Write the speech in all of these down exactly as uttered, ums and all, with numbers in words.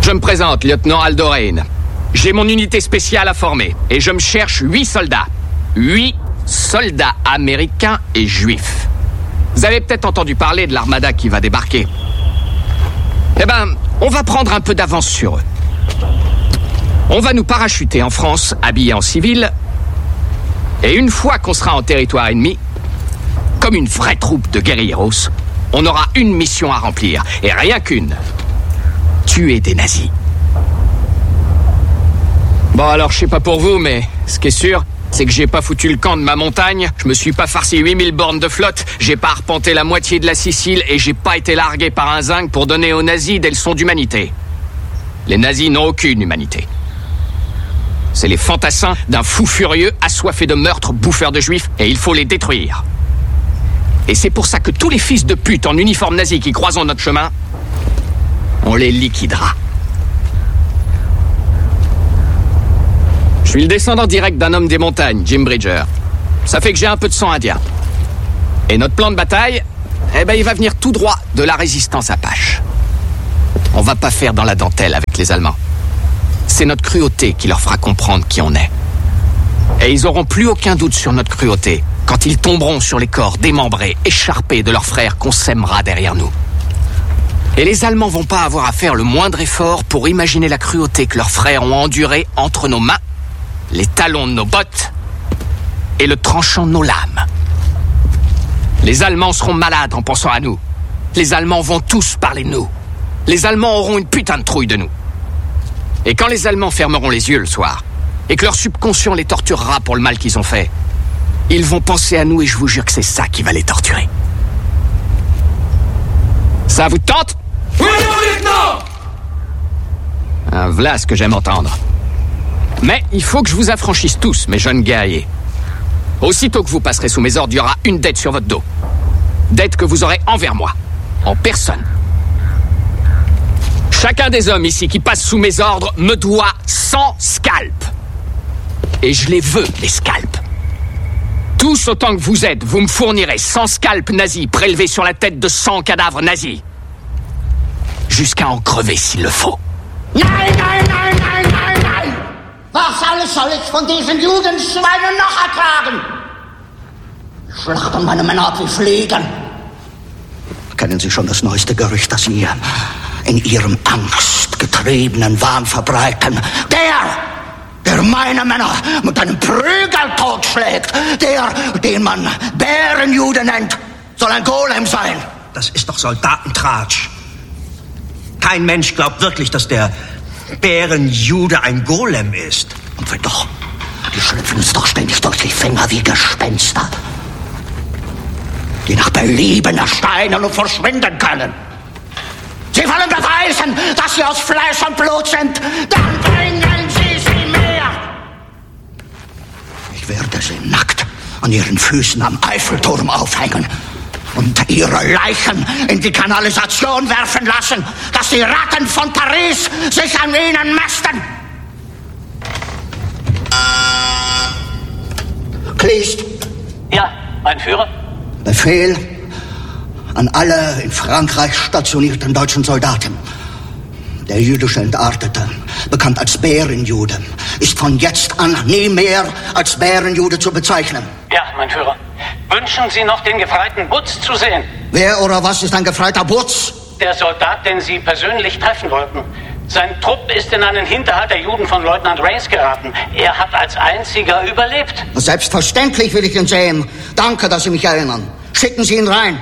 Je me présente, lieutenant Aldorain. J'ai mon unité spéciale à former et je me cherche huit soldats. Huit soldats américains et juifs. Vous avez peut-être entendu parler de l'armada qui va débarquer. Eh ben, on va prendre un peu d'avance sur eux. On va nous parachuter en France, habillés en civil, et une fois qu'on sera en territoire ennemi, comme une vraie troupe de guerrilleros, on aura une mission à remplir, et rien qu'une. Tuer des nazis. Bon, alors, je sais pas pour vous, mais ce qui est sûr, c'est que j'ai pas foutu le camp de ma montagne, je me suis pas farci huit mille bornes de flotte, j'ai pas arpenté la moitié de la Sicile, et j'ai pas été largué par un zinc pour donner aux nazis des leçons d'humanité. Les nazis n'ont aucune humanité. C'est les fantassins d'un fou furieux, assoiffé de meurtre, bouffeur de juifs, et il faut les détruire. Et c'est pour ça que tous les fils de pute en uniforme nazi qui croiseront notre chemin, on les liquidera. Je suis le descendant direct d'un homme des montagnes, Jim Bridger. Ça fait que j'ai un peu de sang indien. Et notre plan de bataille, eh ben, il va venir tout droit de la résistance apache. On va pas faire dans la dentelle avec les Allemands. C'est notre cruauté qui leur fera comprendre qui on est. Et ils auront plus aucun doute sur notre cruauté quand ils tomberont sur les corps démembrés, écharpés de leurs frères qu'on sèmera derrière nous. Et les Allemands vont pas avoir à faire le moindre effort pour imaginer la cruauté que leurs frères ont endurée entre nos mains, les talons de nos bottes et le tranchant de nos lames. Les Allemands seront malades en pensant à nous. Les Allemands vont tous parler de nous. Les Allemands auront une putain de trouille de nous. Et quand les Allemands fermeront les yeux le soir, et que leur subconscient les torturera pour le mal qu'ils ont fait, ils vont penser à nous et je vous jure que c'est ça qui va les torturer. Ça vous tente ? Oui, mon lieutenant ! Ah, voilà ce que j'aime entendre. Mais il faut que je vous affranchisse tous, mes jeunes guerriers. Aussitôt que vous passerez sous mes ordres, il y aura une dette sur votre dos. Dette que vous aurez envers moi, en personne. Chacun des hommes ici qui passe sous mes ordres me doit cent scalps. Et je les veux, les scalps. Tous autant que vous êtes, vous me fournirez cent scalps nazis prélevés sur la tête de cent cadavres nazis. Jusqu'à en crever s'il le faut. Nein, nein, nein, nein, nein, nein! Was alles soll ich von diesen Judenschweinen noch ertragen? Schlachten meine Männer ab wie Fliegen. Kennen Sie schon das neueste Gerücht, das Sie in Ihrem angstgetriebenen Wahn verbreiten? Der, der meine Männer mit einem Prügel totschlägt, der, den man Bärenjude nennt, soll ein Golem sein. Das ist doch Soldatentratsch. Kein Mensch glaubt wirklich, dass der Bärenjude ein Golem ist. Und wenn doch, die schlüpfen uns doch ständig durch die Finger wie Gespenster, die nach Belieben erscheinen und verschwinden können. Sie wollen beweisen, dass sie aus Fleisch und Blut sind. Dann bringen Sie sie mir. Ich werde sie nackt an ihren Füßen am Eiffelturm aufhängen und ihre Leichen in die Kanalisation werfen lassen, dass die Ratten von Paris sich an ihnen mästen. Kleist. Ja, mein Führer. Befehl an alle in Frankreich stationierten deutschen Soldaten. Der jüdische Entartete, bekannt als Bärenjude, ist von jetzt an nie mehr als Bärenjude zu bezeichnen. Ja, mein Führer. Wünschen Sie noch den Gefreiten Butz zu sehen? Wer oder was ist ein Gefreiter Butz? Der Soldat, den Sie persönlich treffen wollten. Sein Trupp ist in einen Hinterhalt der Juden von Leutnant Rains geraten. Er hat als einziger überlebt. Selbstverständlich will ich ihn sehen. Danke, dass Sie mich erinnern. Schicken Sie ihn rein.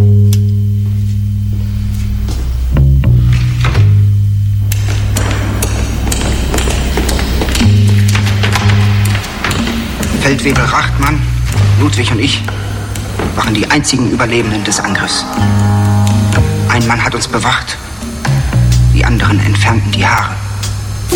Feldwebel Rachtmann, Ludwig und ich waren die einzigen Überlebenden des Angriffs. Ein Mann hat uns bewacht, die anderen entfernten die Haare.